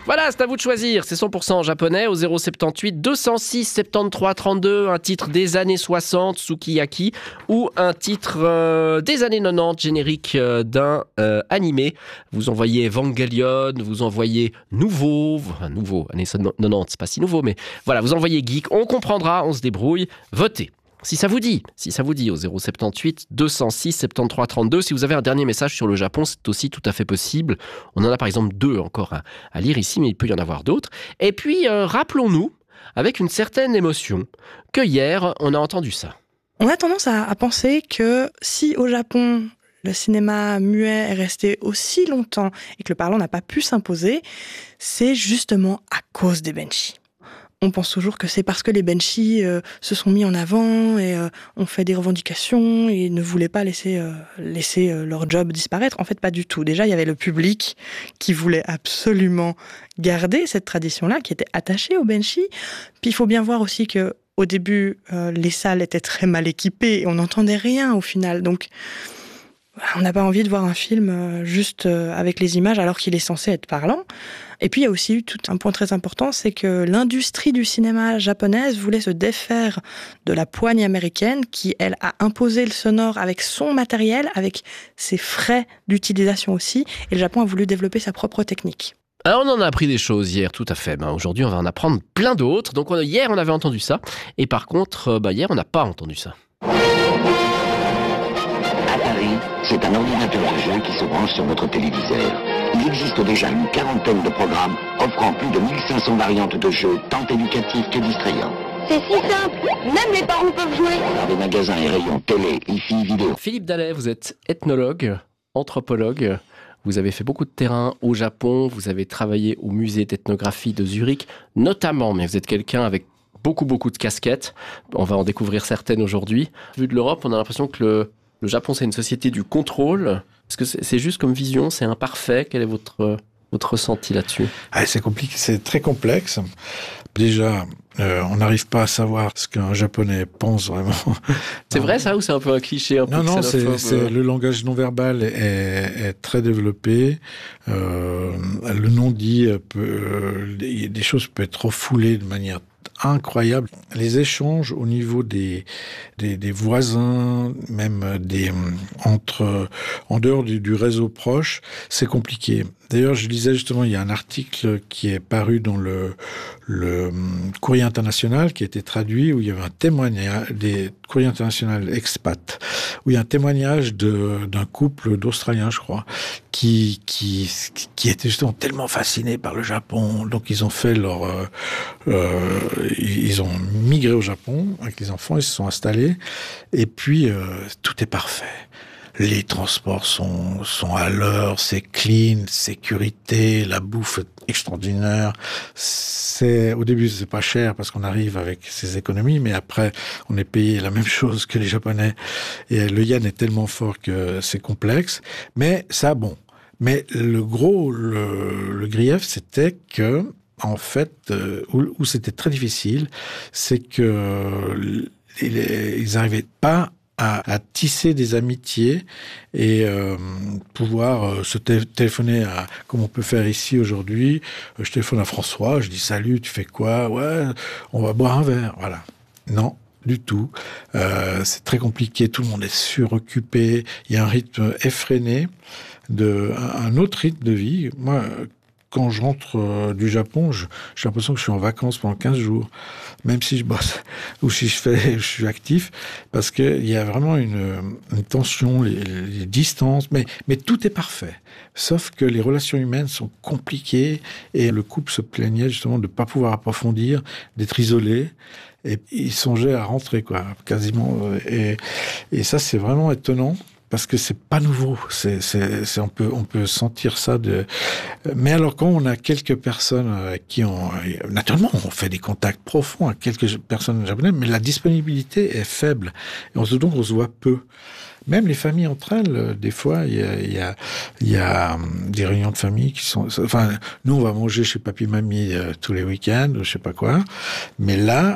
Voilà, c'est à vous de choisir. C'est 100% en japonais au 078 206 73 32. Un titre des années 60, Sukiyaki, ou un titre des années 90, générique d'un animé. Vous envoyez Evangelion, vous envoyez nouveau, années 90, c'est pas si nouveau, mais voilà, vous envoyez geek, on comprendra, on se débrouille. Votez. Si ça vous dit au 078 206 73 32. Si vous avez un dernier message sur le Japon, c'est aussi tout à fait possible. On en a par exemple 2 encore à lire ici, mais il peut y en avoir d'autres. Et puis, rappelons-nous, avec une certaine émotion, que hier, on a entendu ça. On a tendance à penser que si au Japon, le cinéma muet est resté aussi longtemps et que le parlant n'a pas pu s'imposer, c'est justement à cause des benshi. On pense toujours que c'est parce que les benshi se sont mis en avant et ont fait des revendications et ne voulaient pas laisser leur job disparaître. En fait, pas du tout. Déjà, il y avait le public qui voulait absolument garder cette tradition-là, qui était attaché aux benshi. Puis il faut bien voir aussi que au début, les salles étaient très mal équipées et on n'entendait rien au final. Donc, on n'a pas envie de voir un film juste avec les images alors qu'il est censé être parlant. Et puis il y a aussi tout un point très important, c'est que l'industrie du cinéma japonaise voulait se défaire de la poigne américaine qui, elle, a imposé le sonore avec son matériel, avec ses frais d'utilisation aussi. Et le Japon a voulu développer sa propre technique. Alors on en a appris des choses hier, tout à fait. Aujourd'hui, on va en apprendre plein d'autres. Donc hier, on avait entendu ça. Et par contre, hier, on n'a pas entendu ça. Atari, c'est un ordinateur de jeu qui se branche sur notre téléviseur. Il existe déjà une quarantaine de programmes offrant plus de 1500 variantes de jeux, tant éducatifs que distrayants. C'est si simple, même les parents peuvent jouer. Dans les magasins et rayons télé, hi-fi, vidéo. Philippe Dallet, vous êtes ethnologue, anthropologue. Vous avez fait beaucoup de terrain au Japon. Vous avez travaillé au musée d'ethnographie de Zurich, notamment. Mais vous êtes quelqu'un avec beaucoup de casquettes. On va en découvrir certaines aujourd'hui. Vu de l'Europe, on a l'impression que le Japon, c'est une société du contrôle. Est-ce que c'est juste comme vision, c'est imparfait? Quel est votre ressenti là-dessus? C'est compliqué, c'est très complexe. Déjà, on n'arrive pas à savoir ce qu'un Japonais pense vraiment. C'est vrai ça, ou c'est un peu un cliché un peu Non, xénophobe? le langage non verbal est très développé. Le non-dit des choses peuvent être refoulées de manière incroyable. Les échanges au niveau des voisins, même en dehors du réseau proche, c'est compliqué. D'ailleurs, je lisais justement, il y a un article qui est paru dans le Courrier international, qui a été traduit, où il y avait un témoignage des Courrier international expat, où il y a un témoignage d'un couple d'Australiens, je crois, qui était justement tellement fasciné par le Japon. Donc, ils ont fait ils ont migré au Japon avec les enfants, ils se sont installés, et puis tout est parfait. Les transports sont à l'heure, c'est clean, sécurité, la bouffe est extraordinaire. Au début, c'est pas cher parce qu'on arrive avec ses économies, mais après, on est payé la même chose que les Japonais. Et le yen est tellement fort que c'est complexe. Mais ça, bon. Mais le grief, c'était que, en fait, où c'était très difficile, c'est que ils n'arrivaient pas à tisser des amitiés et pouvoir se téléphoner comme on peut faire ici aujourd'hui. Je téléphone à François, je dis salut, tu fais quoi? Ouais, on va boire un verre. Voilà. Non, du tout. C'est très compliqué, tout le monde est suroccupé, il y a un rythme effréné, un autre rythme de vie. Moi, quand je rentre du Japon, j'ai l'impression que je suis en vacances pendant 15 jours, même si je bosse ou si je suis actif, parce qu'il y a vraiment une tension, les distances, mais tout est parfait. Sauf que les relations humaines sont compliquées et le couple se plaignait justement de ne pas pouvoir approfondir, d'être isolé. Et il songeait à rentrer, quoi, quasiment. Et ça, c'est vraiment étonnant. Parce que c'est pas nouveau, on peut sentir ça mais alors quand on a quelques personnes qui ont, naturellement, on fait des contacts profonds à quelques personnes japonaises, mais la disponibilité est faible. Et donc on se voit peu. Même les familles entre elles, des fois, il y a des réunions de famille qui sont, enfin, nous, on va manger chez papy, mamie tous les week-ends, je sais pas quoi. Mais là,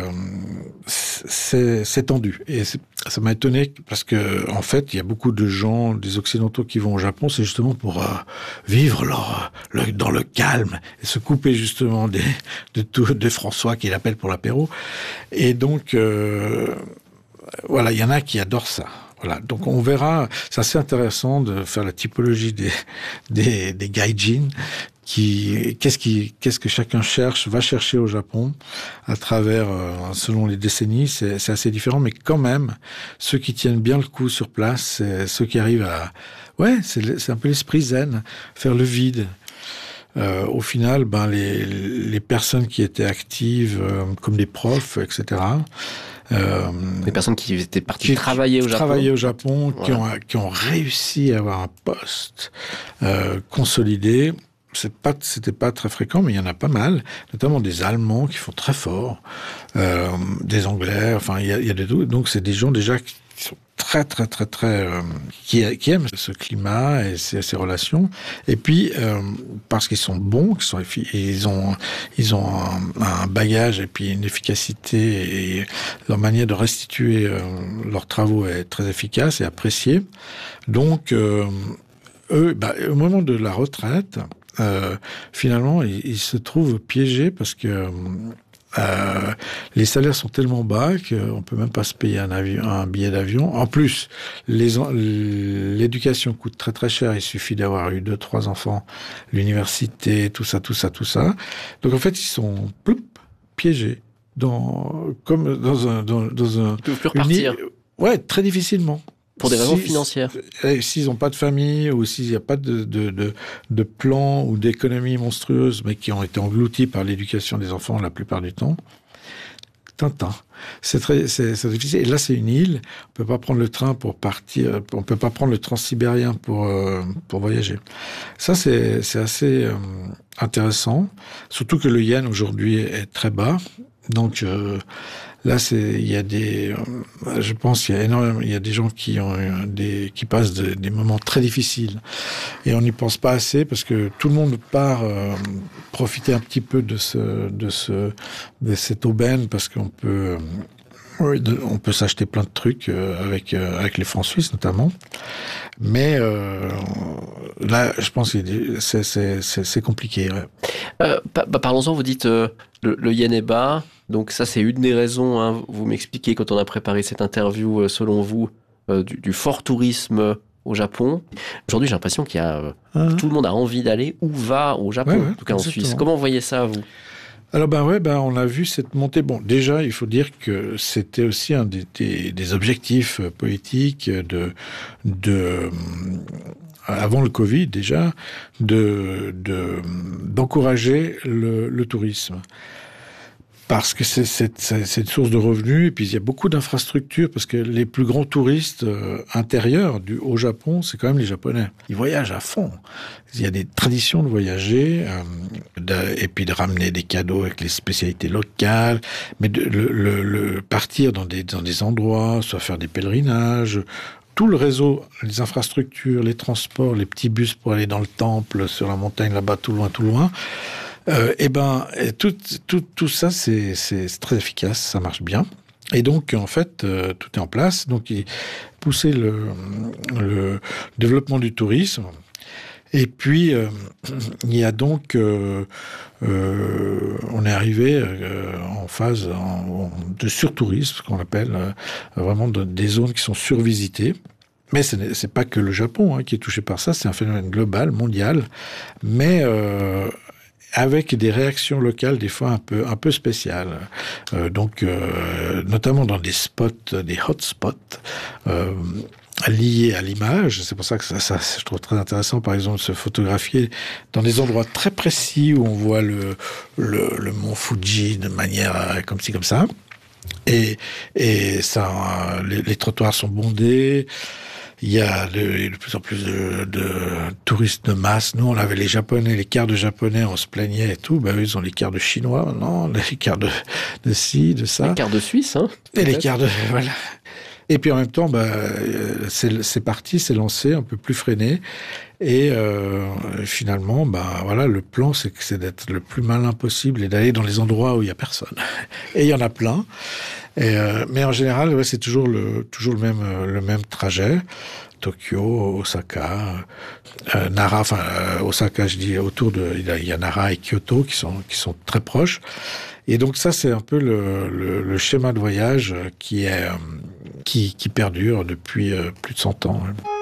c'est tendu. Et ça m'a étonné parce que, en fait, il y a beaucoup de gens, des Occidentaux qui vont au Japon, c'est justement pour vivre dans le calme, et se couper justement de François qu'il appelle pour l'apéro. Et donc, voilà, il y en a qui adorent ça. Voilà, donc on verra, c'est assez intéressant de faire la typologie des gaijin, qu'est-ce que chacun va chercher au Japon à travers, selon les décennies, c'est assez différent, mais quand même, ceux qui tiennent bien le coup sur place, c'est ceux qui arrivent c'est un peu l'esprit zen, faire le vide. Au final, les personnes qui étaient actives, comme des profs, etc., les personnes qui étaient parties travailler au Japon, voilà. qui ont réussi à avoir un poste consolidé. C'était pas très fréquent, mais il y en a pas mal, notamment des Allemands qui font très fort, des Anglais, enfin il y a des tout. Donc c'est des gens déjà qui sont très qui aiment ce climat et ces relations. Et puis parce qu'ils sont bons, ils ont un bagage et puis une efficacité, et leur manière de restituer leurs travaux est très efficace et appréciée. Donc eux, au moment de la retraite, finalement, ils se trouvent piégés parce que les salaires sont tellement bas qu'on peut même pas se payer un billet d'avion. En plus, l'éducation coûte très très cher. Il suffit d'avoir eu 2-3 enfants, l'université, tout ça. Donc en fait, ils sont piégés comme dans un. Ils peuvent plus repartir. Ouais, très difficilement. Pour des raisons financières. S'ils n'ont pas de famille ou s'il n'y a pas de plan ou d'économie monstrueuse, mais qui ont été engloutis par l'éducation des enfants la plupart du temps, Tintin. C'est difficile. Et là, c'est une île. On peut pas prendre le train pour partir. On peut pas prendre le transsibérien pour voyager. Ça, c'est assez intéressant. Surtout que le yen aujourd'hui est très bas. Donc là, je pense qu'il y a énormément, il y a des gens qui passent des moments très difficiles, et on n'y pense pas assez parce que tout le monde part profiter un petit peu de cette aubaine, parce qu'on peut s'acheter plein de trucs avec les francs suisses notamment. Mais là, je pense que c'est compliqué. Ouais. Parlons-en, vous dites le yen est bas, donc ça c'est une des raisons, hein, vous m'expliquez quand on a préparé cette interview, selon vous, du fort tourisme au Japon. Aujourd'hui, j'ai l'impression qu'il y a tout le monde a envie d'aller ou va au Japon, en tout cas en Suisse. Comment vous voyez ça, vous ? Alors on a vu cette montée. Bon, déjà, il faut dire que c'était aussi un des objectifs politiques avant le Covid déjà, d'encourager le tourisme. Parce que c'est une source de revenus, et puis il y a beaucoup d'infrastructures, parce que les plus grands touristes intérieurs au Japon, c'est quand même les Japonais. Ils voyagent à fond. Il y a des traditions de voyager, et puis de ramener des cadeaux avec les spécialités locales, mais le partir dans des endroits, soit faire des pèlerinages. Tout le réseau, les infrastructures, les transports, les petits bus pour aller dans le temple, sur la montagne là-bas, tout loin. Tout ça, c'est très efficace, ça marche bien. Et donc, en fait, tout est en place. Donc, pousser le développement du tourisme. Et puis, il y a donc, on est arrivé en phase de surtourisme, ce qu'on appelle vraiment des zones qui sont survisitées. Mais c'est pas que le Japon qui est touché par ça, c'est un phénomène global, mondial, mais avec des réactions locales des fois un peu spéciales. Notamment dans des spots, des hotspots, liés à l'image. C'est pour ça que ça, je trouve très intéressant, par exemple, de se photographier dans des endroits très précis où on voit le mont Fuji de manière comme ci, comme ça. Et ça, les trottoirs sont bondés. Il y a de plus en plus de touristes de masse. Nous, on avait les Japonais, les quarts de Japonais, on se plaignait et tout. Eux, ils ont les quarts de Chinois, non, les quarts de ci, de ça. Les quarts de Suisse, hein. Et les quarts de... Voilà. Et puis en même temps, c'est parti, c'est lancé, un peu plus freiné. Et finalement, le plan, c'est d'être le plus malin possible et d'aller dans les endroits où il y a personne. Et il y en a plein. Mais en général, ouais, c'est toujours le même trajet. Tokyo, Osaka, Nara, Osaka, je dis autour de, il y a Nara et Kyoto qui sont très proches. Et donc ça, c'est un peu le schéma de voyage qui perdure depuis plus de 100 ans.